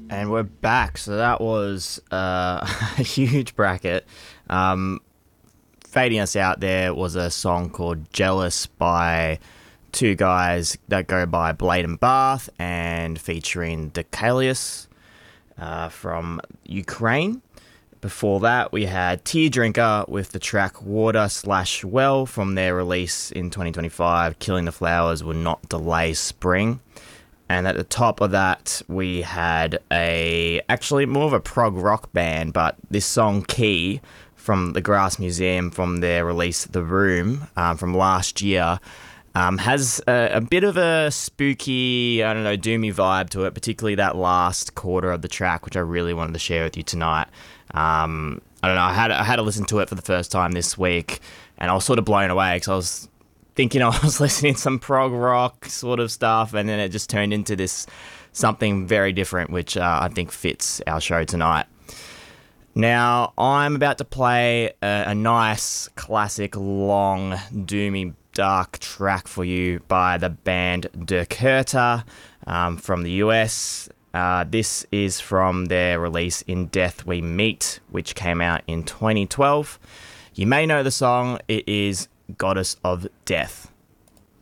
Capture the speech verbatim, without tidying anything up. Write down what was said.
And we're back. So that was uh, a huge bracket. Um, fading us out there was a song called Jealous by two guys that go by Blade and Bath and featuring Deucalion uh, from Ukraine. Before that, we had Tear Drinker with the track Water slash Well from their release in twenty twenty-five, Killing the Flowers Will Not Delay Spring. And at the top of that, we had a actually more of a prog rock band, but this song Key from the Grass Museum from their release The Room um, from last year um, has a, a bit of a spooky, I don't know, doomy vibe to it, particularly that last quarter of the track, which I really wanted to share with you tonight. Um, I don't know, I had I had to listen to it for the first time this week, and I was sort of blown away because I was thinking I was listening to some prog rock sort of stuff, and then it just turned into this something very different, which uh, I think fits our show tonight. Now, I'm about to play a, a nice, classic, long, doomy, dark track for you by the band Der Kurta um, from the U S. Uh, this is from their release In Death We Meet, which came out in twenty twelve. You may know the song. It is Goddess of Death.